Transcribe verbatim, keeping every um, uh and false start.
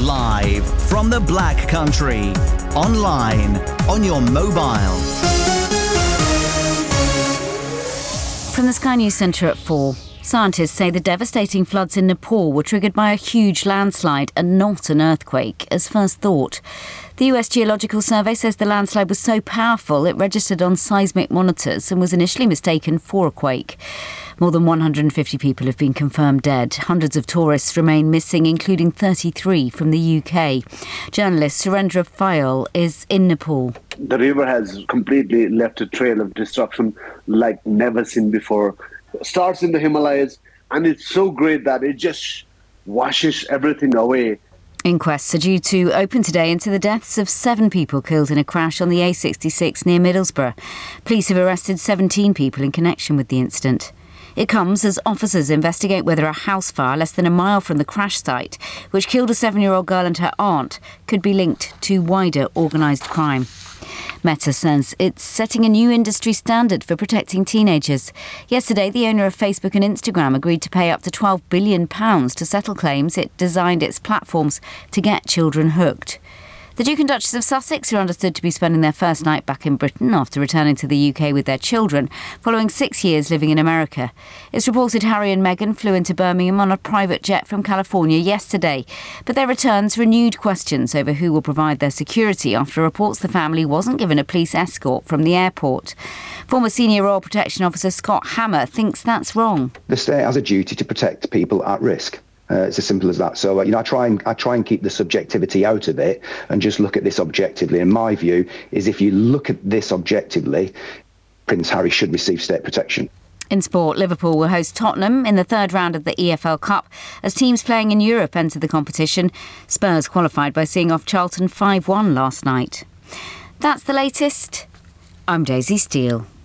Live from the Black Country. Online, on your mobile. From the Sky News Centre at four. Scientists say the devastating floods in Nepal were triggered by a huge landslide and not an earthquake, as first thought. The U S Geological Survey says the landslide was so powerful it registered on seismic monitors and was initially mistaken for a quake. More than one hundred fifty people have been confirmed dead. Hundreds of tourists remain missing, including thirty-three from the U K. Journalist Surendra Fayal is in Nepal. The river has completely left a trail of destruction like never seen before. Starts in the Himalayas, and it's so great that it just washes everything away. Inquests are due to open today into the deaths of seven people killed in a crash on the A sixty-six near Middlesbrough. Police have arrested seventeen people in connection with the incident. It comes as officers investigate whether a house fire less than a mile from the crash site, which killed a seven-year-old girl and her aunt, could be linked to wider organised crime. Meta says it's setting a new industry standard for protecting teenagers. Yesterday, the owner of Facebook and Instagram agreed to pay up to twelve billion pounds to settle claims it designed its platforms to get children hooked. The Duke and Duchess of Sussex are understood to be spending their first night back in Britain after returning to the U K with their children, following six years living in America. It's reported Harry and Meghan flew into Birmingham on a private jet from California yesterday, but their returns renewed questions over who will provide their security after reports the family wasn't given a police escort from the airport. Former Senior Royal Protection Officer Scott Hammer thinks that's wrong. The state has a duty to protect people at risk. Uh, it's as simple as that. So, uh, you know, I try and I try and keep the subjectivity out of it and just look at this objectively. And my view is if you look at this objectively, Prince Harry should receive state protection. In sport, Liverpool will host Tottenham in the third round of the E F L Cup as teams playing in Europe enter the competition. Spurs qualified by seeing off Charlton five one last night. That's the latest. I'm Daisy Steele.